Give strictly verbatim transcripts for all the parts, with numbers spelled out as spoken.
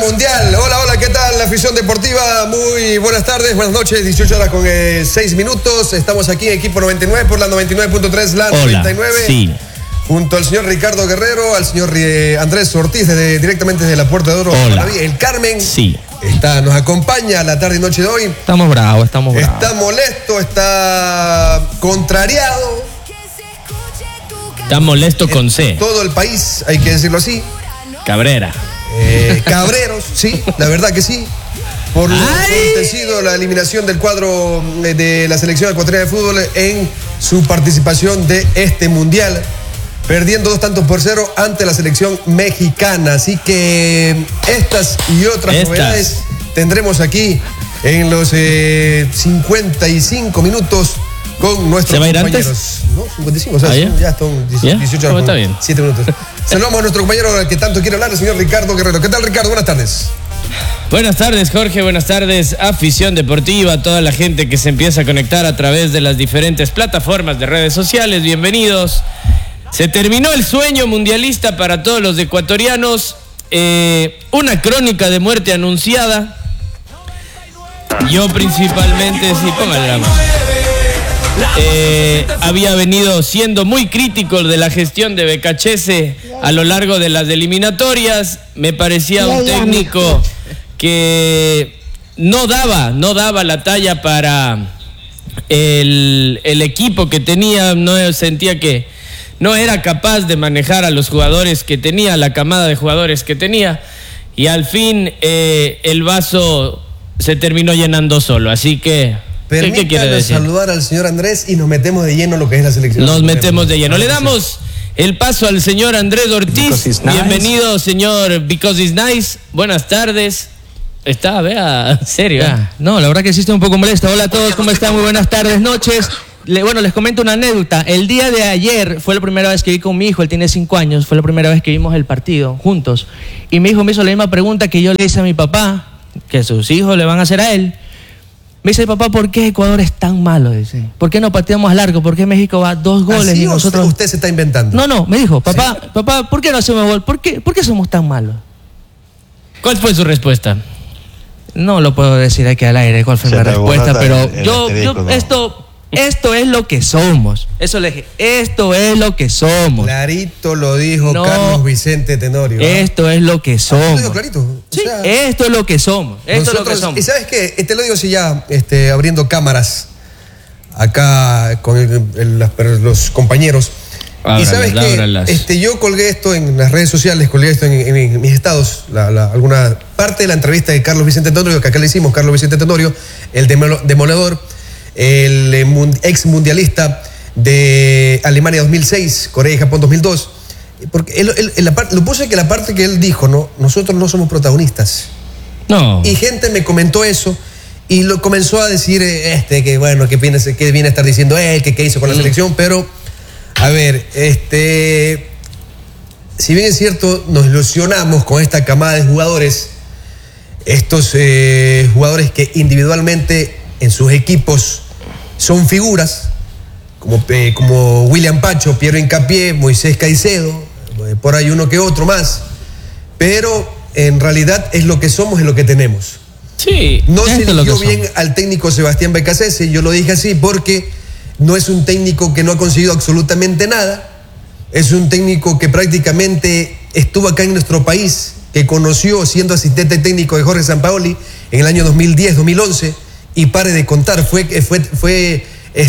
Mundial. Hola, hola, ¿qué tal? La afición deportiva, muy buenas tardes, buenas noches, dieciocho horas con eh, seis minutos. Estamos aquí en Equipo noventa y nueve por la noventa y nueve punto tres, la hola, noventa y nueve. Sí. Junto al señor Ricardo Guerrero, al señor eh, Andrés Ortiz, desde, directamente desde la Puerta de Oro. Hola. El Carmen. Sí. Está, nos acompaña la tarde y noche de hoy. Estamos bravos, estamos bravos. Está molesto, está contrariado. Está molesto con C. Todo el país, hay que decirlo así. Cabrera. Eh, cabreros, sí, la verdad que sí. Por lo acontecido, la eliminación del cuadro de la selección ecuatoriana de fútbol en su participación de este mundial, perdiendo dos tantos por cero ante la selección mexicana. Así que estas y otras estas. novedades tendremos aquí en los eh, cincuenta y cinco minutos con nuestros compañeros. Antes? No, cincuenta y cinco, o sea, ¿Ah, ya? ya están dieciocho horas, está bien. siete minutos. Saludamos a nuestro compañero que tanto quiere hablar, el señor Ricardo Guerrero. ¿Qué tal, Ricardo? Buenas tardes. Buenas tardes, Jorge. Buenas tardes, afición deportiva, toda la gente que se empieza a conectar a través de las diferentes plataformas de redes sociales. Bienvenidos. Se terminó el sueño mundialista para todos los ecuatorianos. Eh, una crónica de muerte anunciada. Yo principalmente, sí, póngale la mano. Eh, había venido siendo muy crítico de la gestión de Becachese a lo largo de las eliminatorias. Me parecía un técnico que no daba, no daba la talla para el, el equipo que tenía. No sentía que no era capaz de manejar a los jugadores que tenía, la camada de jugadores que tenía. Y al fin eh, el vaso se terminó llenando solo. Así que ¿Qué, ¿Qué quiere decir? Saludar al señor Andrés y nos metemos de lleno en lo que es la selección. Nos metemos de lleno. Le damos el paso al señor Andrés Ortiz. Nice. Bienvenido, señor Because It's Nice. Buenas tardes. Está, vea, serio. Ya. No, la verdad que sí estoy un poco molesto. Hola a todos, ¿cómo están? Muy buenas tardes, noches. Le, bueno, les comento una anécdota. El día de ayer fue la primera vez que vi con mi hijo, él tiene cinco años, fue la primera vez que vimos el partido juntos. Y mi hijo me hizo la misma pregunta que yo le hice a mi papá, que sus hijos le van a hacer a él. Me dice, papá, ¿por qué Ecuador es tan malo? Dice, ¿por qué no pateamos largo? ¿Por qué México va dos goles ¿Así y nosotros? Usted, usted se está inventando. No, no, me dijo, papá, ¿sí? papá, ¿por qué no hacemos gol? ¿Por qué, ¿Por qué somos tan malos? ¿Cuál fue su respuesta? No lo puedo decir aquí al aire cuál fue mi respuesta, pero el, el yo, yo esto, esto es lo que somos. Eso le dije, esto es lo que somos. Clarito lo dijo no, Carlos Vicente Tenorio. ¿eh? Esto es lo que somos. ¿Lo dijo clarito? O sí, sea, esto es lo que somos. Esto nosotros, es lo que somos. Y sabes qué, te lo digo si ya este, abriendo cámaras acá con el, el, las, los compañeros. Ábralas, y sabes que este, yo colgué esto en las redes sociales, colgué esto en, en, en mis estados, la, la, alguna parte de la entrevista de Carlos Vicente Tenorio, que acá le hicimos, Carlos Vicente Tenorio, el demoledor, el ex mundialista de Alemania dos mil seis, Corea y Japón dos mil dos. Porque él, él, él, la parte, lo puse que la parte que él dijo, no, nosotros no somos protagonistas. No. Y gente me comentó eso y lo comenzó a decir este que bueno, que viene, que viene a estar diciendo él, que qué hizo con la mm. selección, pero a ver, este, si bien es cierto, nos ilusionamos con esta camada de jugadores, estos eh, jugadores que individualmente en sus equipos son figuras, como, eh, como William Pacho, Piero Hincapié, Moisés Caicedo, eh, por ahí uno que otro más, pero en realidad es lo que somos y lo que tenemos. Sí. No se eligió bien al técnico Sebastián Becachese, yo lo dije así porque no es un técnico que no ha conseguido absolutamente nada, es un técnico que prácticamente estuvo acá en nuestro país, que conoció siendo asistente técnico de Jorge Sampaoli en el año dos mil diez, dos mil once, y pare de contar, fue, fue, fue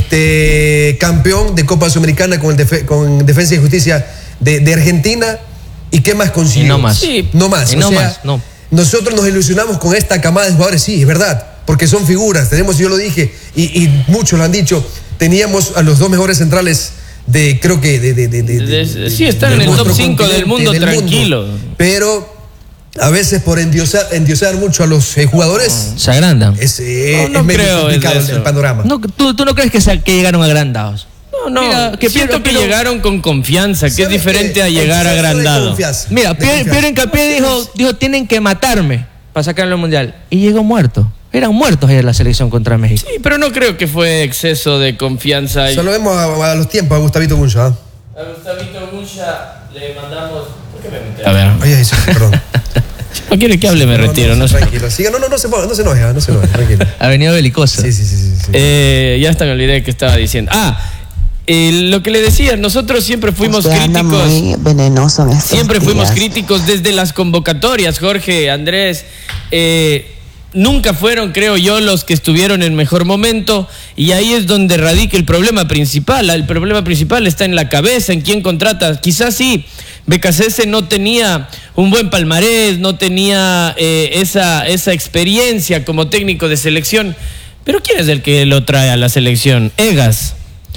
este, campeón de Copa Sudamericana con, el Def con Defensa y Justicia de, de Argentina, ¿y qué más consiguió? Y no más. Sí, no más, y o no sea, más, no. Nosotros nos ilusionamos con esta camada de jugadores, sí, es verdad, porque son figuras, tenemos, yo lo dije, y, y muchos lo han dicho, teníamos a los dos mejores centrales de, creo que de... de, de, de, de, de sí, están en el top cinco del mundo, del tranquilo. Mundo. Pero a veces por endiosar, endiosar mucho a los eh, jugadores... Se agrandan. Es, eh, no, no es medio creo complicado el, el panorama. No, ¿tú, ¿Tú no crees que, se, que llegaron agrandados? No, no, Mira, que siento Piero, que pero, llegaron con confianza, que es diferente que, a llegar agrandado. Mira, Piero Hincapié dijo, dijo, tienen que matarme para sacarlo al Mundial. Y llegó muerto. Eran muertos ayer la selección contra México. Sí, pero no creo que fue exceso de confianza. Solo vemos a, a los tiempos a Gustavito Muncha. ¿eh? A Gustavito Muncha le mandamos... ¿Por qué me metí? A ver. Ay, ay, sí, perdón. No quiere que hable, me no, retiro. No, no, no, tranquilo, siga, no, no, no se, no se enoje, no se enoje, tranquilo. Ha venido belicoso. Sí, sí, sí. sí, sí. Eh, ya hasta me olvidé que estaba diciendo. Ah, eh, lo que le decía, nosotros siempre fuimos Usted anda críticos. muy venenoso en estos Siempre fuimos días. críticos desde las convocatorias, Jorge, Andrés. Eh, nunca fueron, creo yo, los que estuvieron en mejor momento, y ahí es donde radica el problema principal. El problema principal está en la cabeza, en quién contrata. Quizás sí, Becasese no tenía un buen palmarés, no tenía eh, esa, esa experiencia como técnico de selección, pero ¿quién es el que lo trae a la selección? Egas.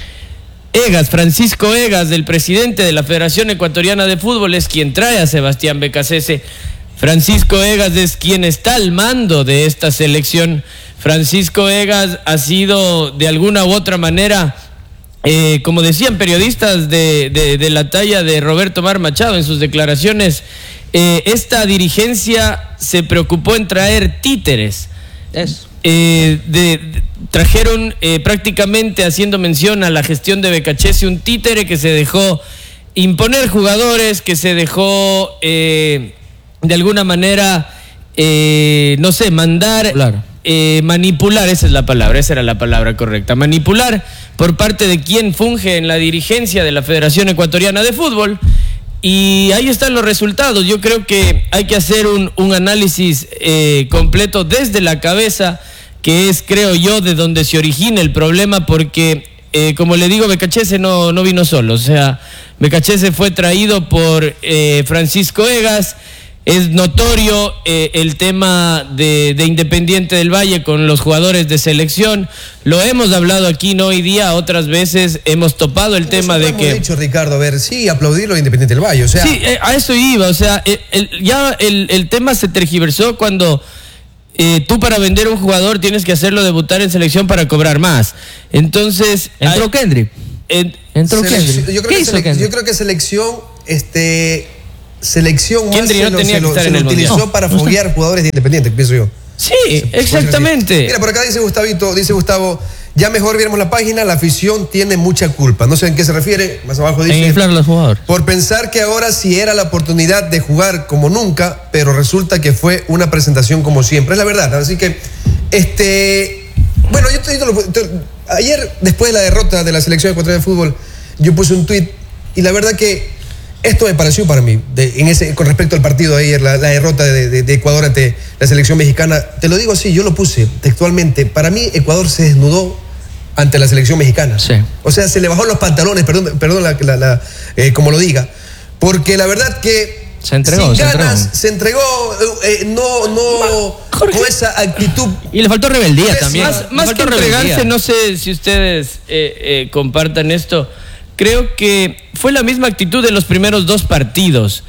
Egas, Francisco Egas, el presidente de la Federación Ecuatoriana de Fútbol, es quien trae a Sebastián Becasese. Francisco Egas es quien está al mando de esta selección. Francisco Egas ha sido de alguna u otra manera, eh, como decían periodistas de, de, de la talla de Roberto Mar Machado en sus declaraciones, eh, esta dirigencia se preocupó en traer títeres. Eso. Eh, de, de, trajeron eh, prácticamente, haciendo mención a la gestión de Becachese, un títere que se dejó imponer jugadores, que se dejó eh, de alguna manera, eh, no sé, mandar, Claro. eh, manipular, esa es la palabra, esa era la palabra correcta, manipular por parte de quien funge en la dirigencia de la Federación Ecuatoriana de Fútbol. Y ahí están los resultados. Yo creo que hay que hacer un, un análisis eh, completo desde la cabeza, que es, creo yo, de donde se origina el problema, porque, eh, como le digo, Becachese no, no vino solo. O sea, Becachese fue traído por eh, Francisco Egas. Es notorio eh, el tema de, de Independiente del Valle con los jugadores de selección. Lo hemos hablado aquí, no hoy día, otras veces hemos topado el tema de hemos que... dicho, Ricardo, a ver, sí, aplaudirlo a Independiente del Valle, o sea... Sí, eh, a eso iba, o sea, el, el, ya el, el tema se tergiversó cuando eh, tú para vender un jugador tienes que hacerlo debutar en selección para cobrar más. Entonces... Entró hay, Kendrick. en, Entró Selec- Kendrick. Yo creo, ¿Qué que hizo selec- Kendrick? yo creo que selección, este, selección más Kendrick se no lo, tenía se que lo- estar se en lo el utilizó Mundial. para No, no foguear jugadores de Independiente, pienso yo. sí, exactamente. Mira, por acá dice Gustavito, dice Gustavo, ya mejor viéramos la página, la afición tiene mucha culpa. No sé en qué se refiere, más abajo En dice... inflar a los jugadores. Por pensar que ahora sí era la oportunidad de jugar como nunca, pero resulta que fue una presentación como siempre. Es la verdad. Así que, este, bueno, yo te, te lo- te- ayer, después de la derrota de la selección ecuatoriana de fútbol, yo puse un tuit y la verdad que esto me pareció para mí, de- en ese, con respecto al partido de ayer, la, la derrota de, de- de Ecuador ante la selección mexicana. Te lo digo así, yo lo puse textualmente. Para mí, Ecuador se desnudó ante la selección mexicana. Sí. O sea, se le bajó los pantalones, perdón, perdón la, la- la, eh, como lo diga. Porque la verdad que Se entregó, sin se ganas, entregó. se entregó, eh, no, no, Jorge. con esa actitud. Y le faltó rebeldía Es también. Más, Le más que faltó rebeldía. entregarse, no sé si ustedes eh, eh, compartan esto. Creo que fue la misma actitud de los primeros dos partidos.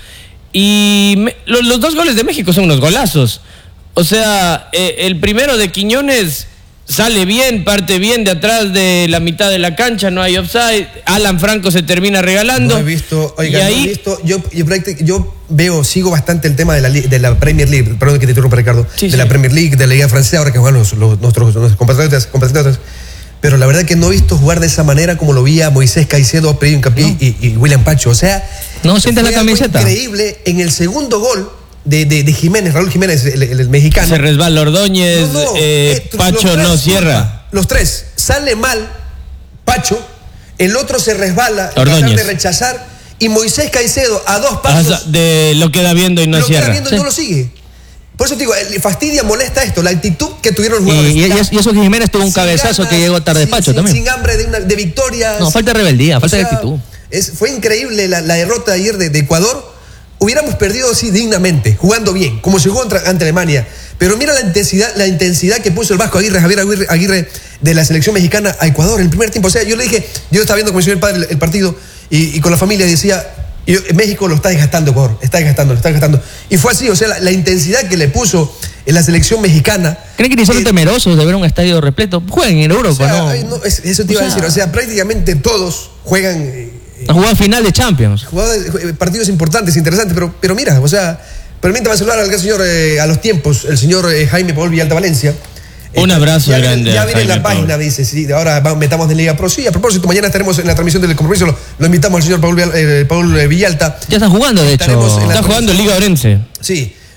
Y me- lo- los dos goles de México son unos golazos. O sea, eh, el primero de Quiñones sale bien, parte bien de atrás de la mitad de la cancha, no hay offside. Alan Franco se termina regalando. No he visto, oiga, y no ahí, he visto, yo, yo, práctic- yo veo, sigo bastante el tema de la, li- de la Premier League, perdón que te interrumpa, Ricardo, Sí, de sí. la Premier League, de la Liga Francesa, ahora que juegan los, los- nuestros, nuestros compatriotas, compatriotas. Pero la verdad que no he visto jugar de esa manera como lo vi a Moisés Caicedo, Pedro Hincapié No. y, y William Pacho. O sea, No sientes fue la algo camiseta. increíble en el segundo gol de, de, de Jiménez, Raúl Jiménez, el, el- el mexicano. se resbala Ordóñez, No, no, eh, eh, Pacho los tres, no cierra. Los tres. Sale mal Pacho, el otro se resbala, en Ordóñez. tratar de rechazar, y Moisés Caicedo a dos Ah, pasos de lo queda viendo y no lo queda cierra. viendo y Sí. no lo sigue. Por eso te digo, le fastidia, molesta esto, la actitud que tuvieron los Y, jugadores. y- y eso- y eso que Jiménez tuvo un Sin cabezazo ganas, que llegó tarde sin- Pacho sin- también. Sin hambre de, una, de victorias. No, falta de rebeldía, falta de actitud. Es, fue increíble la, la derrota ayer de, de Ecuador. Hubiéramos perdido así dignamente, jugando bien, como se jugó contra- ante Alemania. Pero mira la intensidad, la intensidad que puso el Vasco Aguirre, Javier Aguirre, Aguirre de la selección mexicana a Ecuador en el primer tiempo. O sea, yo le dije, yo estaba viendo como si el padre el, el partido y, y con la familia decía, y yo, México lo está desgastando, Ecuador, está desgastando, lo está desgastando. Y fue así, o sea, la, la intensidad que le puso en la selección mexicana. ¿Creen que ni son eh, temerosos de ver un estadio repleto? Jueguen en Europa, o sea, ¿no? ay, no, es- eso te iba O a sea, decir, o sea, prácticamente todos juegan eh, A jugar final de Champions. jugadores- eh, partidos importantes, interesantes, pero, pero mira, o sea, permítame saludar al gran señor eh, a los tiempos, el señor eh, Jaime Paul Villalta Valencia. Un Eh, abrazo ya viene- grande Ya a viene en la Jaime Paul. página, dice, sí, ahora va- metamos en Liga Pro. Sí, a propósito, mañana estaremos en la transmisión del compromiso, lo, lo invitamos al señor Paul, Vial- eh, Paul eh, Villalta. Ya están jugando, de hecho. Estaremos en la- Está jugando Liga Orense. Sí,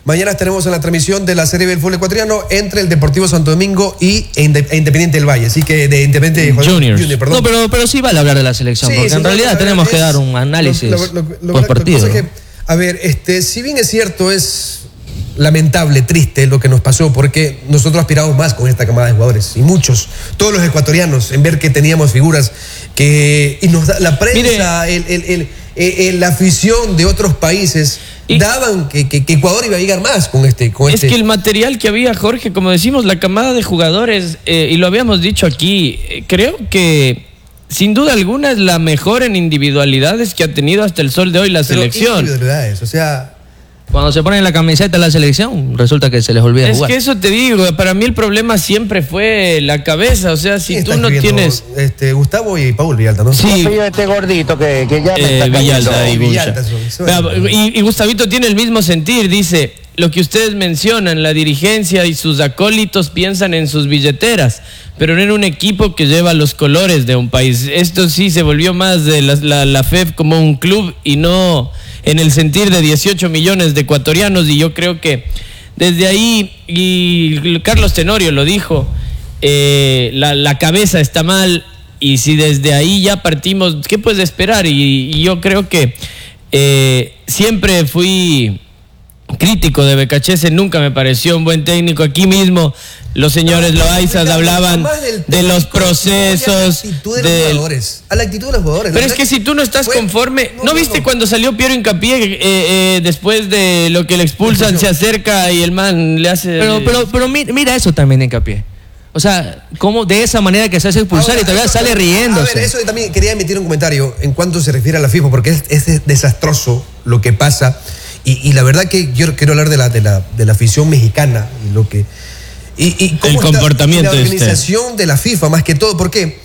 Mañana estaremos en la transmisión de la Serie B del fútbol ecuatoriano entre el Deportivo Santo Domingo y e Independiente del Valle. Así que de Independiente Juniors. Junior, perdón. No, pero, pero sí vale hablar de la selección, sí, porque sí, en no, realidad tenemos es, que dar un análisis lo, lo, lo, lo, post partido. Lo que pasa es que, a ver, este, si bien es cierto, es lamentable, triste lo que nos pasó, porque nosotros aspiramos más con esta camada de jugadores, y muchos, todos los ecuatorianos, en ver que teníamos figuras que, y nos da la prensa, el, el, el, el, la afición de otros países y daban que, que, que Ecuador iba a llegar más con este, con es este. que el material que había, Jorge, como decimos, la camada de jugadores, eh, y lo habíamos dicho aquí, eh, creo que sin duda alguna es la mejor en individualidades que ha tenido hasta el sol de hoy la Pero selección. Individualidades, o sea, cuando se ponen la camiseta de la selección, resulta que se les olvida es jugar. Es que eso te digo, para mí el problema siempre fue la cabeza, o sea, si tú no tienes... Este, Gustavo y Paul Villalta, ¿no? Sí. Este gordito que, que ya me eh, está Villalta y, Villalta son, son. Y, y Gustavito tiene el mismo sentir, dice, lo que ustedes mencionan, la dirigencia y sus acólitos piensan en sus billeteras, pero no en un equipo que lleva los colores de un país. Esto sí se volvió más de la, la, la F E F como un club y no en el sentir de dieciocho millones de ecuatorianos, y yo creo que desde ahí, y Carlos Tenorio lo dijo, eh, la, la cabeza está mal, y si desde ahí ya partimos, ¿qué puedes esperar? Y, y yo creo que eh, siempre fui crítico de Becachese, nunca me pareció un buen técnico. Aquí mismo los señores no, Loaizas hablaban de los procesos, de los jugadores, a la actitud de los jugadores. Pero es que si tú no estás fue, conforme, ¿no, no viste no. cuando salió Piero Hincapié eh, eh, después de lo que le expulsan, se acerca y el man le hace... Pero, pero, pero mira eso también de Hincapié. O sea, cómo de esa manera que se hace expulsar Ahora, y todavía eso, sale riéndose. A ver, eso también quería emitir un comentario en cuanto se refiere a la FIFA, porque es, es desastroso lo que pasa. Y, y la verdad que yo quiero hablar de la, de la, de la afición mexicana y lo que... Y, y cómo el comportamiento la organización de, de la FIFA, más que todo, porque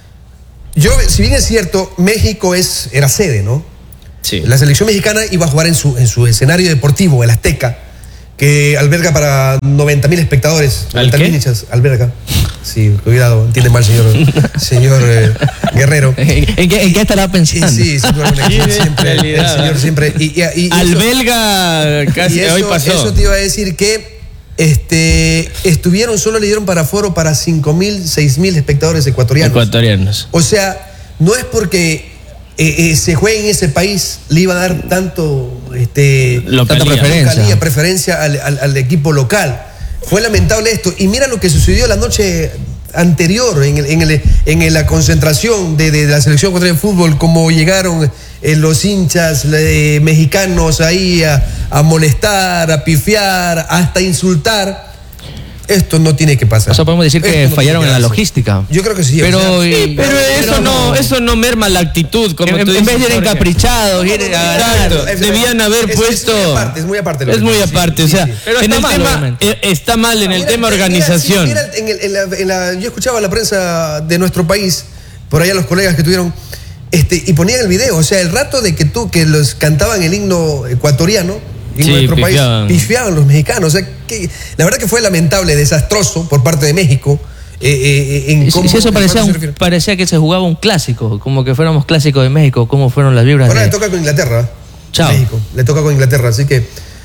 yo, si bien es cierto, México es, era sede, ¿no? Sí. La selección mexicana iba a jugar en su, en su escenario deportivo, el Azteca, que alberga para noventa mil espectadores. noventa mil hinchas, alberga. Sí, cuidado, entiende mal, señor, señor eh, Guerrero. ¿En qué, ¿En qué estará pensando? Sí, sí, sí siempre, el, el señor siempre. Y, y, y Alberga eso, casi, y eso, hoy pasó. Eso te iba a decir que este, estuvieron, solo le dieron para foro para cinco mil, seis mil espectadores ecuatorianos. Ecuatorianos. O sea, no es porque eh, eh, se juegue en ese país, le iba a dar tanto, este, tanta preferencia, localía, preferencia al, al, al equipo local. Fue lamentable esto. Y mira lo que sucedió la noche anterior en, el, en, el, en la concentración de, de la selección ecuatoriana de fútbol, como llegaron eh, los hinchas eh, mexicanos ahí a, a molestar, a pifiar, hasta insultar. Esto no tiene que pasar. O sea, podemos decir que Esto fallaron no en la logística. Yo creo que sí. Pero, o sea, sí, pero, pero eso, no, eso no merma la actitud. Como en, tú en dices, vez de ir encaprichados, ir a Exacto. Debían haber es, puesto. Es muy aparte, es muy aparte. Es muy aparte. Sí, o sea, sí, sí. Pero en está el mal, tema, obviamente. está mal en el mira, tema mira, organización. Mira, mira, en el, en la, en la, yo escuchaba la prensa de nuestro país, por allá los colegas que tuvieron, este, y ponían el video. O sea, el rato de que tú, que los cantaban el himno ecuatoriano. En sí, nuestro pifiaban. país pifiaban los mexicanos. O sea, que, la verdad que fue lamentable, desastroso por parte de México. Eh, eh, en y cómo, si eso parecía, en un, parecía que se jugaba un clásico, como que fuéramos clásicos de México, cómo fueron las vibras. Ahora de... le toca con Inglaterra. Chao. México, le toca con Inglaterra, así que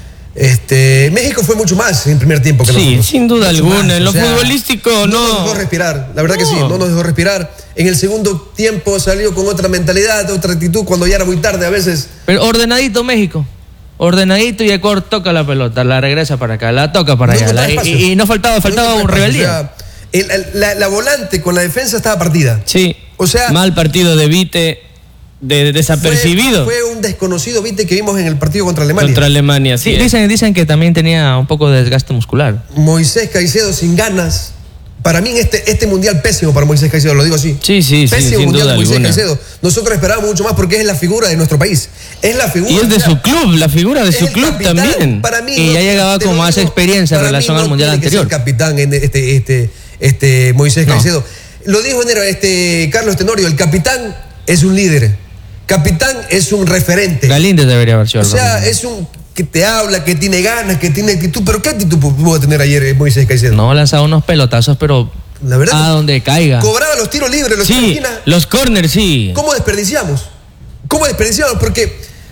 este, México fue mucho más en primer tiempo que Sí, nosotros. sin duda Mucho alguna. más, En lo o sea, futbolístico no. no. No nos dejó respirar, la verdad no. que sí, no nos dejó respirar. En el segundo tiempo salió con otra mentalidad, otra actitud, cuando ya era muy tarde a veces. Pero ordenadito México. Ordenadito y Ecuador toca la pelota, la regresa para acá, la toca para No allá. La, y, y no faltaba, faltaba no un rebeldía. O sea, el, el, la, la volante con la defensa estaba partida. Sí. O sea, mal partido de Vite, de desapercibido. Fue, fue un desconocido Vite que vimos en el partido contra Alemania. Contra Alemania, sí. sí dicen, dicen que también tenía un poco de desgaste muscular. Moisés Caicedo sin ganas. Para mí este, este mundial pésimo para Moisés Caicedo, lo digo así. Sí, sí, pésimo sí, sin mundial duda de Moisés alguna. Caicedo. Nosotros esperábamos mucho más porque es la figura de nuestro país. Es la figura. Y es de o sea, su club, la figura de su club capitán. también. Para mí Y no, ya llegaba con más digo, experiencia en para relación mí no al mundial tiene que anterior. ser capitán en este, este, este Moisés No. Caicedo. Lo dijo en enero este Carlos Tenorio, el capitán es un líder. Capitán es un referente. Galíndez debería haber sido. O sea, es un que te habla, que tiene ganas, que tiene actitud. Pero ¿qué actitud pudo tener ayer Moisés Caicedo? No, lanzaba unos pelotazos, pero la verdad, a donde caiga. Cobraba los tiros libres, los Sí, esquinas. los corners, sí. ¿Cómo desperdiciamos? ¿Cómo desperdiciamos? Porque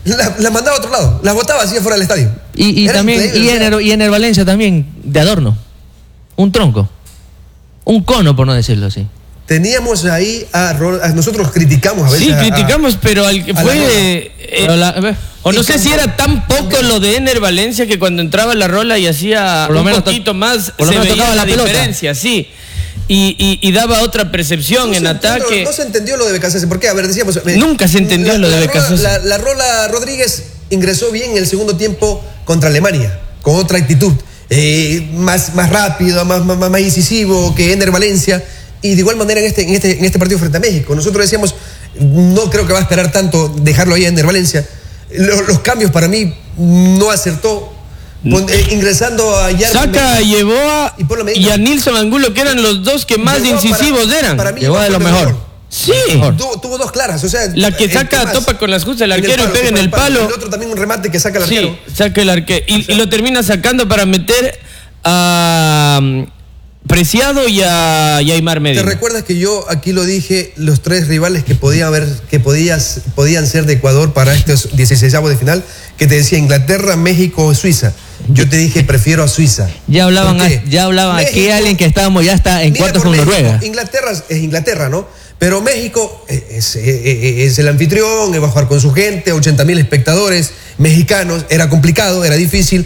la, la mandaba a otro lado, las botaba así afuera del estadio. Y, y también, y en, el, y en el Valencia también, de adorno. Un tronco. Un cono, por no decirlo así. Teníamos ahí a, a nosotros criticamos a veces. Sí, a, criticamos, pero al que fue. Eh, Pero la- o no y sé con- si era tan poco lo de Ener Valencia que cuando entraba la rola y hacía Por lo un menos to- poquito más, por lo se menos veía tocaba la, la pelota. diferencia, sí. Y, y, y daba otra percepción No en se ataque. entendió- No se entendió lo de Becasese. ¿Por qué? A ver, decíamos. eh, Nunca se entendió la- lo de la Becasese. Rola- La, la Rola Rodríguez ingresó bien en el segundo tiempo contra Alemania, con otra actitud. eh, más, más rápido, más, más, más incisivo que Ener Valencia. Y de igual manera en este, en, este, en este partido frente a México. Nosotros decíamos, no creo que va a esperar tanto dejarlo ahí a Ener Valencia. Los, los cambios para mí no acertó. Pon- eh, ingresando a Yarden- Saca, llevó a, Y por lo menos- y a Nilson Angulo, que eran los dos que más Llegó incisivos para- eran. Para mí Llegó de fue lo mejor. Sí. Tuvo, tuvo dos claras, o sea. La que eh, saca, Tomás, topa con las justas el en arquero y palo, pega en topa el palo. El otro también un remate que saca el Sí, arquero. saca el arquero. Y, y lo termina sacando para meter a um, Preciado y a, y a Aimar ¿Te Medina. recuerdas que yo aquí lo dije, los tres rivales que podían haber, que podías, podían ser de Ecuador para estos dieciseisavos de final? Que te decía Inglaterra, México o Suiza. Yo te dije, prefiero a Suiza. Ya hablaban, ¿Por qué? ya hablaban aquí México- alguien que estábamos ya está en Mira cuartos por con México, Noruega. Inglaterra es Inglaterra, ¿no? Pero México es, es- es el anfitrión, va a jugar con su gente, ochenta mil espectadores mexicanos. Era complicado, era difícil,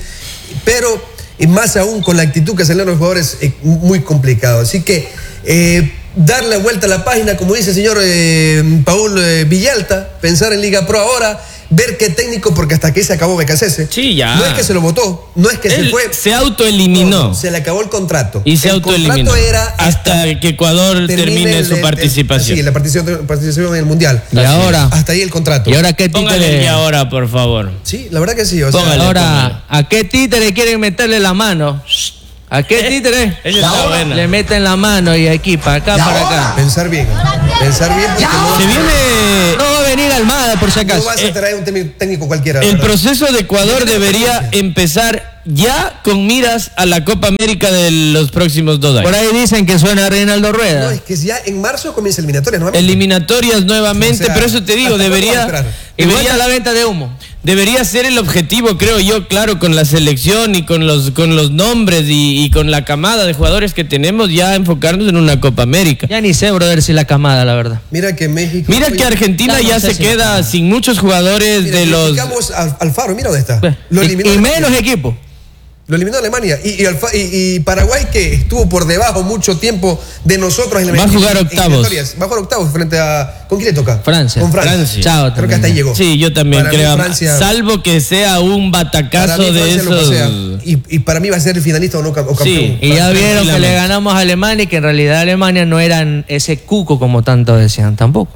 pero y más aún con la actitud que salieron los jugadores, es muy complicado. Así que eh, darle vuelta a la página, como dice el señor eh, Paul eh, Villalta, pensar en Liga Pro ahora, ver qué técnico, porque hasta aquí se acabó Becasese. Sí, ya. No es que se lo votó, no es que Él se fue. se autoeliminó. No, se le acabó el contrato. Y se el autoeliminó. contrato era hasta que Ecuador termine el- su el- participación. Sí, la participación, participación en el Mundial. Y ahora, Hasta ahí el contrato. y ahora qué Póngale títere, y ahora, por favor. Sí, la verdad que sí. O sea, Póngale. ahora, ¿a qué títere quieren meterle la mano? ¿A qué títere? Esa está buena. Le meten la mano y aquí, para acá, para acá. pensar bien. Pensar bien porque no, Se viene No va a venir Almada, por si no acaso. vas a traer un técnico técnico cualquiera. el ¿verdad? proceso de Ecuador debería empezar ya con miras a la Copa América de los próximos dos Por años. ahí dicen que suena Reinaldo No, Rueda. es que ya en marzo comienza eliminatoria nuevamente. Eliminatorias nuevamente, O sea, pero eso te digo, ¿hasta cuándo debería, vamos a esperar? Igual debería, a la venta de humo. debería ser el objetivo, creo yo, claro, con la selección y con los, con los nombres y, y con la camada de jugadores que tenemos, ya enfocarnos en una Copa América. Ya ni sé, brother, si la camada, la verdad. Mira que México. Mira que Argentina Ya no ya sé se si- queda sin muchos jugadores Mira, de los... criticamos a Alfaro, mira dónde está. Lo Y, eliminó y Alemania. menos equipo. Lo eliminó Alemania. Y, y, Alfa- y- y Paraguay, que estuvo por debajo mucho tiempo de nosotros en la Va a jugar en- en octavos. eliminatorias. Va a jugar octavos frente a. ¿Con quién le toca? Francia. Con Francia. Francia. Chao, Creo que hasta también. ahí llegó. Sí, yo también Para mí creo. Francia- Salvo que sea un Para batacazo mí de Francia lo esos. pasea. Y, y para mí va a ser el finalista o, no, o campeón. Sí. Y ya vieron que le Tranquilamente. ganamos a Alemania y que en realidad Alemania no eran ese cuco como tanto decían, tampoco.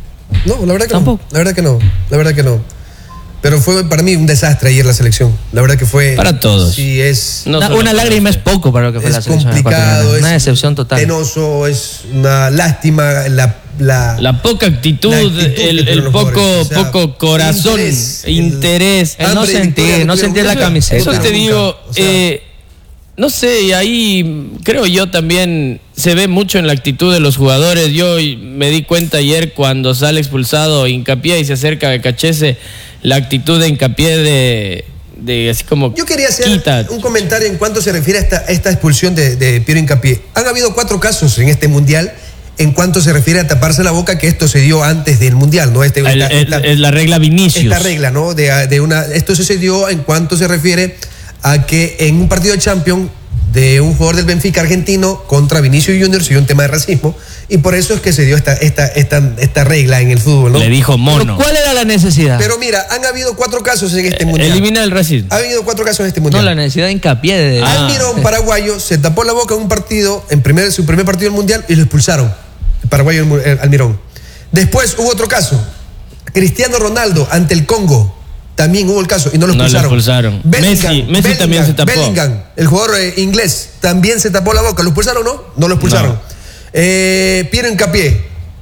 No, la verdad que Tampoco. no. La verdad que no. La verdad que no. Pero fue para mí un desastre ayer la selección. La verdad que fue. Para todos. Sí, es. No una solo una para lágrima es usted. poco para lo que fue la es selección. complicado. ecuatoriana. Es Una decepción total. Penoso, es una lástima. La, la, La poca actitud, La actitud que el, tienen el los poco, jugadores, o sea, poco corazón, interés, el- interés. El no hambre de sentir, victoria no tuvieron sentir la mucho. camiseta. Eso te Nunca, digo, o sea, eh, no sé, y ahí creo yo también se ve mucho en la actitud de los jugadores. Yo me di cuenta ayer cuando sale expulsado Hincapié y se acerca a Becachese, la actitud de Hincapié de, de así como Yo quería hacer quita. un comentario en cuanto se refiere a esta, a esta expulsión de, de Piero Hincapié. Han habido cuatro casos en este mundial en cuanto se refiere a taparse la boca, que esto se dio antes del mundial, ¿no? Este, El- esta- el- esta- es la regla Vinicius. esta regla, ¿no? De, de una, esto sucedió en cuanto se refiere a que en un partido de Champions de un jugador del Benfica argentino contra Vinicius Junior se dio un tema de racismo y por eso es que se dio esta, esta, esta, esta regla en el fútbol, ¿no? Le dijo Pero mono. ¿cuál era la necesidad? Pero mira, han habido cuatro casos en este mundial. Elimina el racismo. Ha habido cuatro casos en este no, mundial. la necesidad de hincapié de... Ah. Almirón, paraguayo, se tapó la boca en un partido, en primer, su primer partido del mundial, y lo expulsaron. El paraguayo el Almirón. Después hubo otro caso. Cristiano Ronaldo ante el Congo. También hubo el caso y no lo No lo expulsaron. expulsaron. Messi- Messi también se tapó. Bellingham, el jugador eh, inglés, también se tapó la boca. ¿Lo expulsaron o no? No lo expulsaron. No. Eh, Piero Hincapié,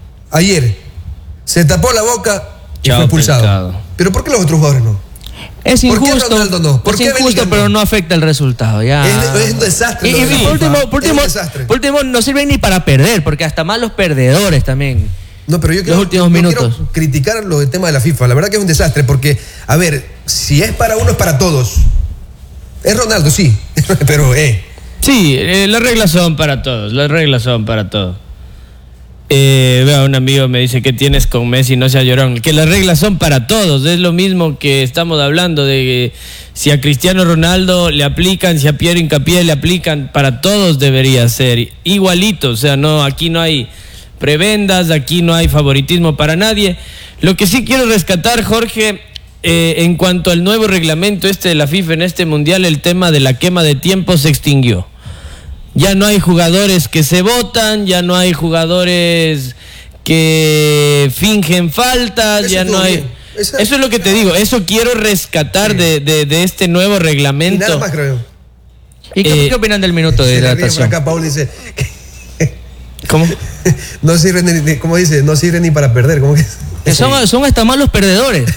ayer, se tapó la boca y Chao, fue expulsado. pescado. ¿Pero por qué los otros jugadores no? Es ¿Por qué injusto, Ronaldo no? ¿Por es qué injusto, Bellingham pero no? no afecta el resultado. Ya. Es, es un desastre. Y, lo y de por FIFA. último, por Es un último, desastre. por último, no sirven ni para perder, porque hasta más los perdedores también. No, pero yo quiero, los últimos yo minutos. quiero criticar lo del tema de la FIFA. La verdad que es un desastre porque, a ver, si es para uno es para todos. Es Ronaldo, sí, pero eh. Sí, eh, las reglas son para todos, las reglas son para todos. Eh, veo, un amigo me dice que tienes con Messi, no sea llorón. Que las reglas son para todos, es lo mismo que estamos hablando de que si a Cristiano Ronaldo le aplican, si a Piero Hincapié le aplican, para todos debería ser igualito. O sea, no, aquí no hay prebendas, aquí no hay favoritismo para nadie. Lo que sí quiero rescatar, Jorge, eh, en cuanto al nuevo reglamento este de la FIFA en este mundial, el tema de la quema de tiempo se extinguió. Ya no hay jugadores que se botan, ya no hay jugadores que fingen faltas, Eso ya no hay... bien. Esa- Eso es lo que te digo, eso quiero rescatar Sí. de, de, de este nuevo Y reglamento. nada más, creo. ¿Y qué, Eh, qué opinan del minuto de Se le ríe por hidratación? acá, Paul dice, ¿Cómo? no sirve ni, ¿cómo dice? No sirve ni para perder, ¿cómo que? Que son, son hasta malos perdedores.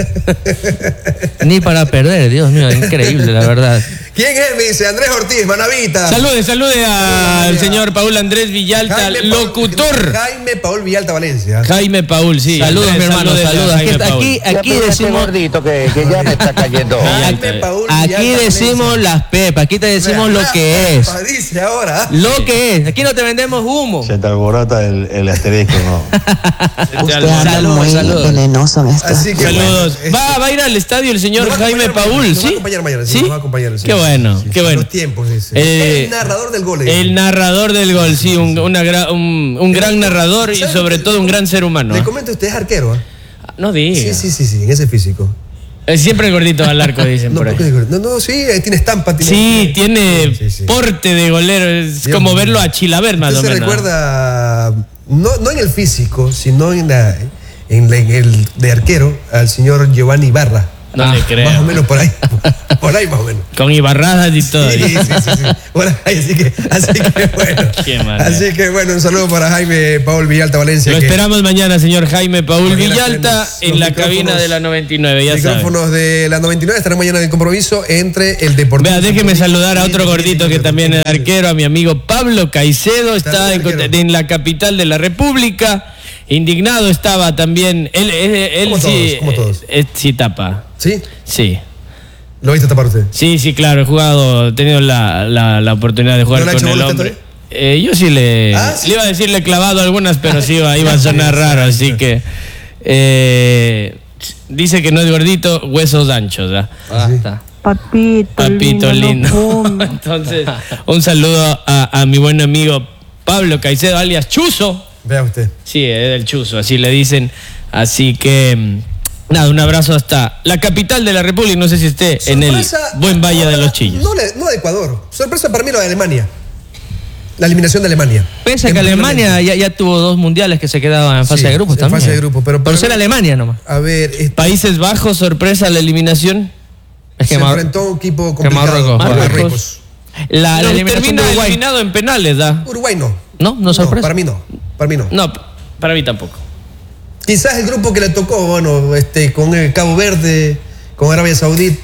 Ni para perder, Dios mío, increíble, la verdad. ¿Quién es? Me dice Andrés Ortiz, Manavita. Salude, salude al María. señor Paul Andrés Villalta, Jaime Paul- locutor. Jaime Paul Villalta Valencia. Jaime Paul, sí. Saludos, Andrés, mi hermano, salude a saludos. Aquí, Jaime Paul. aquí, Ya aquí pégate, decimos, gordito, que, que ya me está cayendo. Jaime Paul aquí Villalta decimos Valencia. las pepas, aquí te decimos lo que es. Dice ahora. Lo que es. Aquí no te vendemos humo. Se te alborota el, el asterisco, ¿no? Este, Usted anda Saludos, muy saludos. venenoso en esto. Así que Saludos. bueno, Va, va a ir al estadio el señor Nos va a Jaime acompañar Paul, mañana, ¿sí? Nos va a acompañar mañana, sí. ¿Sí? Nos va a acompañar, sí. Qué bueno, Sí, sí, qué sí. bueno. Los tiempos, dice. Eh, el narrador del gol. dice. El narrador del gol, sí, un, una gra- un, un gran narrador y ¿Sabe sobre qué? todo un gran ser humano. Le ¿eh? comento, usted es arquero. ¿eh? No diga. Sí, sí, sí, sí, en ese físico. Eh, Siempre el gordito al arco, dicen No, por ahí. ¿por qué digo? no, no, sí, eh, tiene estampa. Tiene, Sí, tiene Sí, sí. porte de golero, es Dios como mío. verlo a Chilaver más o Usted se menos. recuerda, no, no en el físico, sino en, la, en, la- en el de arquero, al señor Giovanni Ibarra. No Ah, le creo. Más o menos por ahí. Por ahí más o menos. Con Ibarradas y todo. Sí, sí, sí, sí. Bueno, así que, así que bueno. Qué manera. Así que bueno, un saludo para Jaime Paul Villalta Valencia. Lo que- esperamos mañana, señor Jaime Paul Mañana Villalta, tenemos en los la micrófonos- cabina de la noventa y nueve, ya saben. Micrófonos de la noventa y nueve estarán mañana en el compromiso entre el Deportivo. Vea, déjeme saludar a otro Bien, gordito bien, que bien, también bien, es bien. arquero, a mi amigo Pablo Caicedo, está Saludos, en, arquero. en la capital de la República. Indignado estaba también. Él, él, él Como sí. todos, como todos. eh, eh, sí tapa. ¿Sí? Sí. ¿Lo viste tapar usted? Sí, sí, claro, he jugado, he tenido la, la, la oportunidad de jugar ¿No le ha con hecho el gol usted hombre. todavía? Eh, yo sí le, Ah, ¿sí? le iba a decir le he clavado algunas, pero sí iba, iba a sonar raro, así que eh, dice que no es gordito, huesos anchos, ¿ah? Basta. Papito, Papito lindo. no fume. Entonces, un saludo a, a mi buen amigo Pablo Caicedo, alias Chuzo. Vea usted. Sí, es el Chuzo, así le dicen. Así que, mm, nada, un abrazo hasta la capital de la República. No sé si esté en el Sorpresa, buen Valle de ahora, los Chillos. No, le- no de Ecuador. Sorpresa para mí lo de Alemania. La eliminación de Alemania. Pese a En que primer Alemania momento. ya, ya tuvo dos mundiales que se quedaban en fase Sí, de grupos en también. fase de grupo, pero Por para ser mí- Alemania nomás. A ver, este, Países Bajos, sorpresa la eliminación. Es que se Mar- enfrentó a un equipo que complicado. Marruecos, Marruecos. Marruecos. La, la Pero eliminación termina de Uruguay. eliminado en penales, ¿da? Uruguay no. ¿No? ¿No sorpresa? para mí no. Para mí no. No, para mí tampoco. Quizás el grupo que le tocó, bueno, este, con el Cabo Verde, con Arabia Saudita,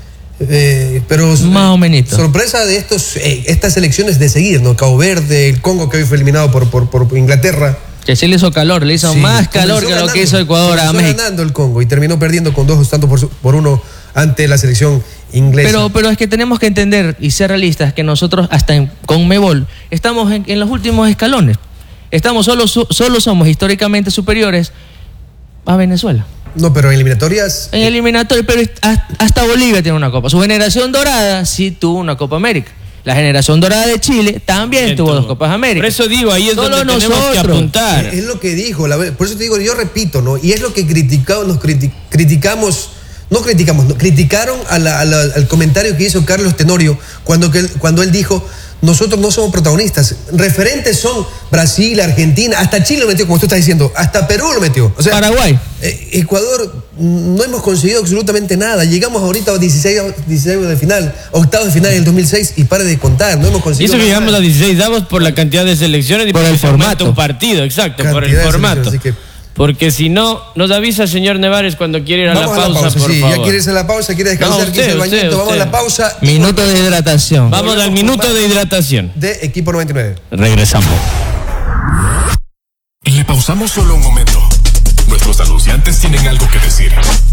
eh, pero Más o menos. sorpresa de estos, eh, estas elecciones de seguir, ¿no? Cabo Verde, el Congo que hoy fue eliminado por, por, por Inglaterra. Que sí le hizo calor, le hizo Sí, más calor comenzó que lo que ganando, hizo Ecuador a comenzó México. ganando el Congo y terminó perdiendo con dos tantos por, su- por uno ante la selección inglesa. Pero, pero es que tenemos que entender y ser realistas que nosotros hasta en Conmebol estamos en, en los últimos escalones. Estamos solo, su- solo somos históricamente superiores a Venezuela. No, pero en eliminatorias. En eliminatorio, pero hasta hasta Bolivia tiene una copa. Su generación dorada sí tuvo una Copa América. La generación dorada de Chile también Bien tuvo tuvo. dos Copas América. Por eso digo, ahí es Solo donde tenemos que nosotros. apuntar. Es lo que dijo, la ve- por eso te digo, yo repito, ¿no? Y es lo que criticamos, nos criti- criticamos, no criticamos, no, criticaron a la- a la- al comentario que hizo Carlos Tenorio cuando, que él, cuando él dijo, nosotros no somos protagonistas, referentes son Brasil, Argentina, hasta Chile lo metió, como tú estás diciendo, hasta Perú lo metió. O sea, Paraguay. eh, Ecuador mm, no hemos conseguido absolutamente nada. Llegamos ahorita a dieciséis, dieciséis de final, octavos de final en el dos mil seis y pare de contar, no hemos Y conseguido eso que nada. llegamos a dieciséis avos por la cantidad de selecciones y Por porque el se aumenta formato. un partido, exacto, por el Cantidad de formato. selecciones, así que- Porque si no, nos avisa señor Nevares cuando quiere ir a, Vamos la, pausa, a la pausa, por sí, favor. ya quiere irse a la pausa, quiere descansar, No, quiere irse al usted, bañito, usted, vamos a la usted. pausa. y Minuto de hidratación. Vamos al Volvemos minuto con de hidratación. de Equipo noventa y nueve. Regresamos. En la pausa Pausamos solo un momento. Nuestros anunciantes tienen algo que decir.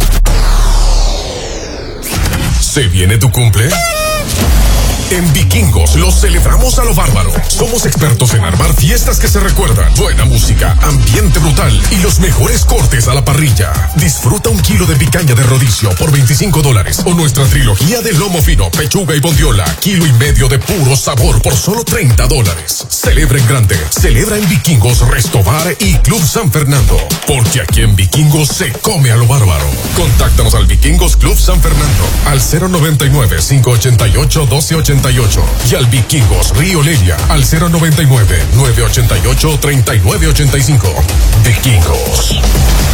¿Se viene tu cumple? En Vikingos lo celebramos a lo bárbaro. Somos expertos en armar fiestas que se recuerdan, buena música, ambiente brutal y los mejores cortes a la parrilla. Disfruta un kilo de picaña de rodicio por veinticinco dólares o nuestra trilogía de lomo fino, pechuga y bondiola, kilo y medio de puro sabor por solo treinta dólares. Celebra en grande, celebra en Vikingos, Resto Bar y Club San Fernando, porque aquí en Vikingos se come a lo bárbaro. Contáctanos al Vikingos Club San Fernando al cero noventa y nueve, cinco ochenta y ocho, doce ochenta y ocho y al Vikingos Río Lelia al cero noventa y nueve, nueve ochenta y ocho, treinta y nueve ochenta y cinco. Vikingos.